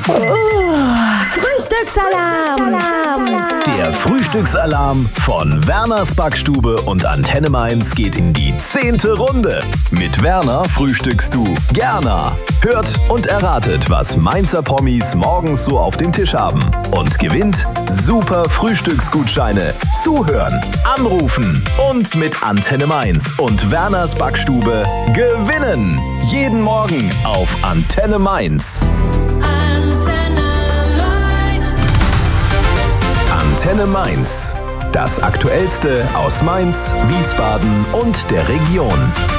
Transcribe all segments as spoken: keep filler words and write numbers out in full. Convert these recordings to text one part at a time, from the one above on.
Frühstücksalarm! Der Frühstücksalarm von Werners Backstube und Antenne Mainz geht in die zehnte Runde. Mit Werner frühstückst du gerne. Hört und erratet, was Mainzer Promis morgens so auf dem Tisch haben. Und gewinnt super Frühstücksgutscheine. Zuhören, anrufen und mit Antenne Mainz und Werners Backstube gewinnen. Jeden Morgen auf Antenne Mainz. Antenne Mainz. Das Aktuellste aus Mainz, Wiesbaden und der Region.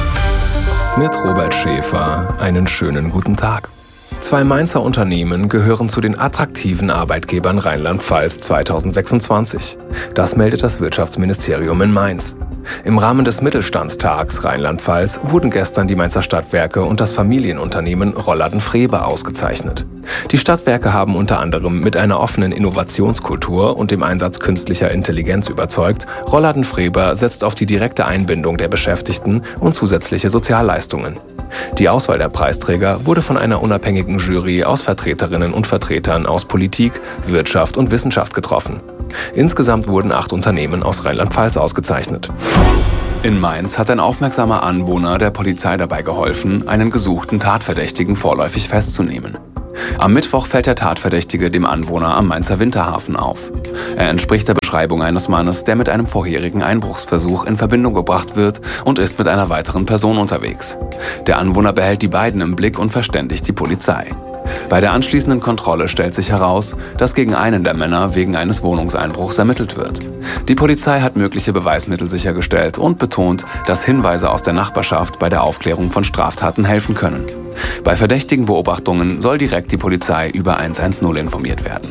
Mit Robert Schäfer einen schönen guten Tag. Zwei Mainzer Unternehmen gehören zu den attraktiven Arbeitgebern Rheinland-Pfalz zweitausendsechsundzwanzig. Das meldet das Wirtschaftsministerium in Mainz. Im Rahmen des Mittelstandstags Rheinland-Pfalz wurden gestern die Mainzer Stadtwerke und das Familienunternehmen Rollladen-Frebe ausgezeichnet. Die Stadtwerke haben unter anderem mit einer offenen Innovationskultur und dem Einsatz künstlicher Intelligenz überzeugt. Rollladen-Frebe setzt auf die direkte Einbindung der Beschäftigten und zusätzliche Sozialleistungen. Die Auswahl der Preisträger wurde von einer unabhängigen Jury aus Vertreterinnen und Vertretern aus Politik, Wirtschaft und Wissenschaft getroffen. Insgesamt wurden acht Unternehmen aus Rheinland-Pfalz ausgezeichnet. In Mainz hat ein aufmerksamer Anwohner der Polizei dabei geholfen, einen gesuchten Tatverdächtigen vorläufig festzunehmen. Am Mittwoch fällt der Tatverdächtige dem Anwohner am Mainzer Winterhafen auf. Er entspricht der Beschreibung eines Mannes, der mit einem vorherigen Einbruchsversuch in Verbindung gebracht wird und ist mit einer weiteren Person unterwegs. Der Anwohner behält die beiden im Blick und verständigt die Polizei. Bei der anschließenden Kontrolle stellt sich heraus, dass gegen einen der Männer wegen eines Wohnungseinbruchs ermittelt wird. Die Polizei hat mögliche Beweismittel sichergestellt und betont, dass Hinweise aus der Nachbarschaft bei der Aufklärung von Straftaten helfen können. Bei verdächtigen Beobachtungen soll direkt die Polizei über hundertzehn informiert werden.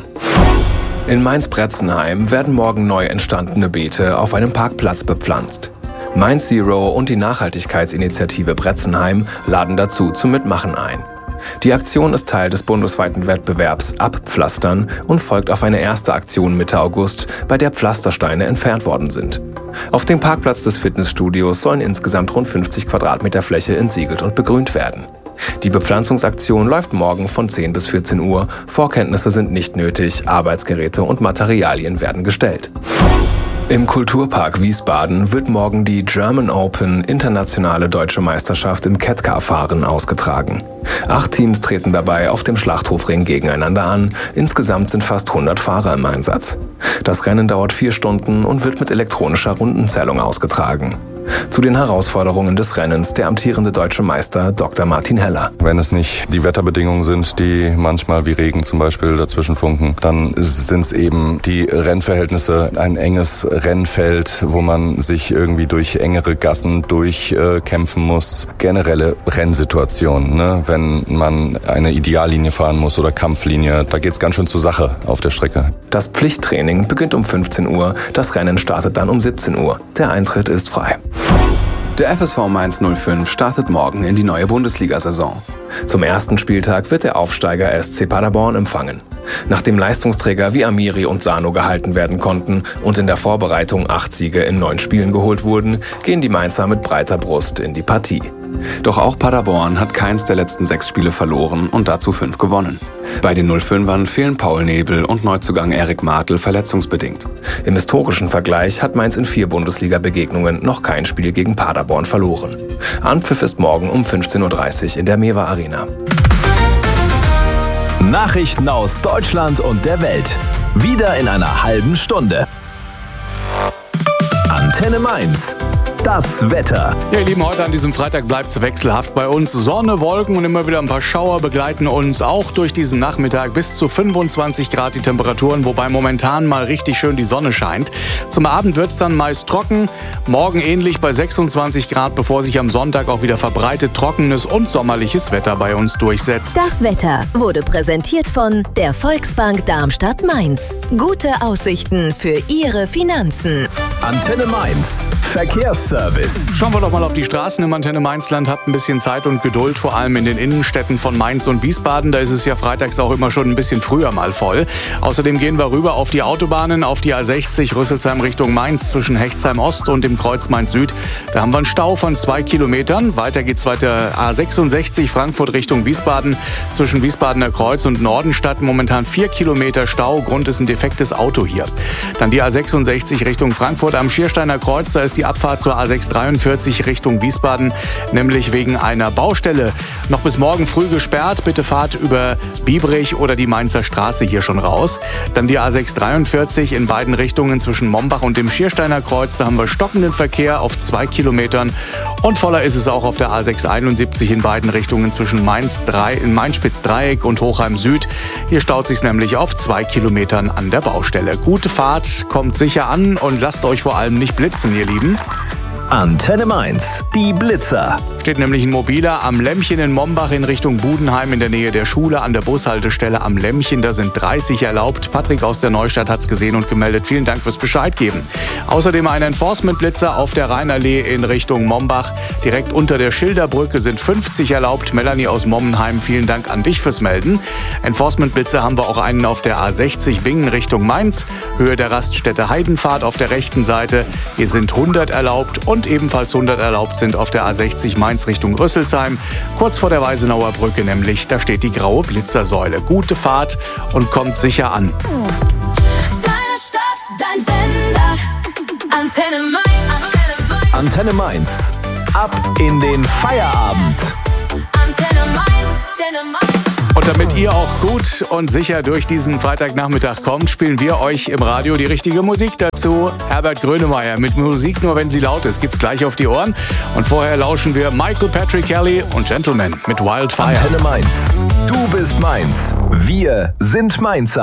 In Mainz-Bretzenheim werden morgen neu entstandene Beete auf einem Parkplatz bepflanzt. Mainz Zero und die Nachhaltigkeitsinitiative Bretzenheim laden dazu zum Mitmachen ein. Die Aktion ist Teil des bundesweiten Wettbewerbs Abpflastern und folgt auf eine erste Aktion Mitte August, bei der Pflastersteine entfernt worden sind. Auf dem Parkplatz des Fitnessstudios sollen insgesamt rund fünfzig Quadratmeter Fläche entsiegelt und begrünt werden. Die Bepflanzungsaktion läuft morgen von zehn bis vierzehn Uhr. Vorkenntnisse sind nicht nötig, Arbeitsgeräte und Materialien werden gestellt. Im Kulturpark Wiesbaden wird morgen die German Open Internationale Deutsche Meisterschaft im Catcar-Fahren ausgetragen. Acht Teams treten dabei auf dem Schlachthofring gegeneinander an. Insgesamt sind fast hundert Fahrer im Einsatz. Das Rennen dauert vier Stunden und wird mit elektronischer Rundenzählung ausgetragen. Zu den Herausforderungen des Rennens der amtierende deutsche Meister Doktor Martin Heller. Wenn es nicht die Wetterbedingungen sind, die manchmal wie Regen zum Beispiel dazwischen funken, dann sind es eben die Rennverhältnisse, ein enges Rennfeld, wo man sich irgendwie durch engere Gassen durchkämpfen muss. Generelle Rennsituationen, ne? Wenn man eine Ideallinie fahren muss oder Kampflinie, da geht es ganz schön zur Sache auf der Strecke. Das Pflichttraining beginnt um fünfzehn Uhr, das Rennen startet dann um siebzehn Uhr. Der Eintritt ist frei. Der F S V Mainz null fünf startet morgen in die neue Bundesliga-Saison. Zum ersten Spieltag wird der Aufsteiger S C Paderborn empfangen. Nachdem Leistungsträger wie Amiri und Sano gehalten werden konnten und in der Vorbereitung acht Siege in neun Spielen geholt wurden, gehen die Mainzer mit breiter Brust in die Partie. Doch auch Paderborn hat keins der letzten sechs Spiele verloren und dazu fünf gewonnen. Bei den null fünfern fehlen Paul Nebel und Neuzugang Erik Martel verletzungsbedingt. Im historischen Vergleich hat Mainz in vier Bundesliga-Begegnungen noch kein Spiel gegen Paderborn verloren. Anpfiff ist morgen um fünfzehn Uhr dreißig in der Mewa Arena. Nachrichten aus Deutschland und der Welt. Wieder in einer halben Stunde. Antenne Mainz. Das Wetter. Ja, ihr Lieben, heute an diesem Freitag bleibt es wechselhaft bei uns. Sonne, Wolken und immer wieder ein paar Schauer begleiten uns auch durch diesen Nachmittag. Bis zu fünfundzwanzig Grad die Temperaturen, wobei momentan mal richtig schön die Sonne scheint. Zum Abend wird es dann meist trocken. Morgen ähnlich bei sechsundzwanzig Grad, bevor sich am Sonntag auch wieder verbreitet trockenes und sommerliches Wetter bei uns durchsetzt. Das Wetter wurde präsentiert von der Volksbank Darmstadt-Mainz. Gute Aussichten für Ihre Finanzen. Antenne Mainz. Verkehrs Service. Schauen wir doch mal auf die Straßen im Antenne Mainzland. Habt ein bisschen Zeit und Geduld, vor allem in den Innenstädten von Mainz und Wiesbaden. Da ist es ja freitags auch immer schon ein bisschen früher mal voll. Außerdem gehen wir rüber auf die Autobahnen, auf die A sechzig Rüsselsheim Richtung Mainz zwischen Hechtsheim Ost und dem Kreuz Mainz Süd. Da haben wir einen Stau von zwei Kilometern. Weiter geht's weiter A sechsundsechzig Frankfurt Richtung Wiesbaden zwischen Wiesbadener Kreuz und Nordenstadt. Momentan vier Kilometer Stau. Grund ist ein defektes Auto hier. Dann die A sechsundsechzig Richtung Frankfurt am Schiersteiner Kreuz. Da ist die Abfahrt zur A sechshundertdreiundvierzig Richtung Wiesbaden, nämlich wegen einer Baustelle. Noch bis morgen früh gesperrt. Bitte fahrt über Biebrich oder die Mainzer Straße hier schon raus. Dann die A sechshundertdreiundvierzig in beiden Richtungen zwischen Mombach und dem Schiersteiner Kreuz. Da haben wir stockenden Verkehr auf zwei Kilometern. Und voller ist es auch auf der A sechshunderteinundsiebzig in beiden Richtungen zwischen Mainz drei, in Mainspitz-Dreieck und Hochheim Süd. Hier staut sich nämlich auf zwei Kilometern an der Baustelle. Gute Fahrt, kommt sicher an und lasst euch vor allem nicht blitzen, ihr Lieben. Antenne Mainz, die Blitzer. Steht nämlich ein Mobiler am Lämmchen in Mombach in Richtung Budenheim in der Nähe der Schule an der Bushaltestelle am Lämmchen. Da sind dreißig erlaubt. Patrick aus der Neustadt hat es gesehen und gemeldet. Vielen Dank fürs Bescheid geben. Außerdem ein Enforcement-Blitzer auf der Rheinallee in Richtung Mombach. Direkt unter der Schilderbrücke sind fünfzig erlaubt. Melanie aus Mommenheim, vielen Dank an dich fürs Melden. Enforcement-Blitzer haben wir auch einen auf der A sechzig Bingen Richtung Mainz. Höhe der Raststätte Heidenfahrt auf der rechten Seite. Hier sind hundert erlaubt und ebenfalls hundert erlaubt sind auf der A sechzig Mainz Richtung Rüsselsheim. Kurz vor der Weisenauer Brücke nämlich, da steht die graue Blitzersäule. Gute Fahrt und kommt sicher an. Deine Stadt, dein Sender, Antenne Mainz. Antenne Mainz. Ab in den Feierabend. Antenne Mainz, Antenne Mainz. Und damit ihr auch gut und sicher durch diesen Freitagnachmittag kommt, spielen wir euch im Radio die richtige Musik dazu. Herbert Grönemeyer mit Musik nur, wenn sie laut ist, gibt's gleich auf die Ohren. Und vorher lauschen wir Michael Patrick Kelly und Gentleman mit Wildfire. Antenne Mainz. Du bist Mainz. Wir sind Mainzer.